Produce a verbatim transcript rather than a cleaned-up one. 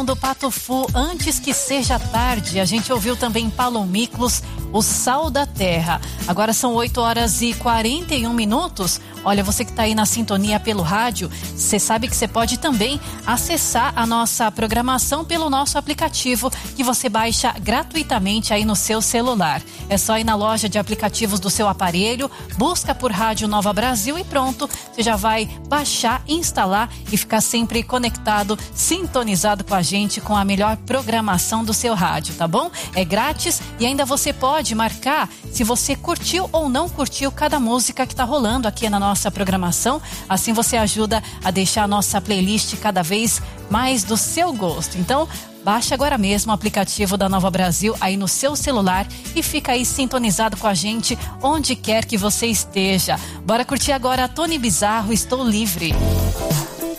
do Pato Fu, Antes que Seja Tarde. A gente ouviu também Palomiclos, O Sal da Terra. Agora são oito horas e quarenta e um minutos. Olha, você que está aí na sintonia pelo rádio, você sabe que você pode também acessar a nossa programação pelo nosso aplicativo, que você baixa gratuitamente aí no seu celular. É só ir na loja de aplicativos do seu aparelho, busca por Rádio Nova Brasil e pronto, você já vai baixar, instalar e ficar sempre conectado, sintonizado com a gente, com a melhor programação do seu rádio, tá bom? É grátis e ainda você pode marcar se você curtiu ou não curtiu cada música que tá rolando aqui na nossa programação. Assim você ajuda a deixar a nossa playlist cada vez mais do seu gosto. Então, baixe agora mesmo o aplicativo da Nova Brasil aí no seu celular e fica aí sintonizado com a gente onde quer que você esteja. Bora curtir agora a Tony Bizarro, Estou Livre.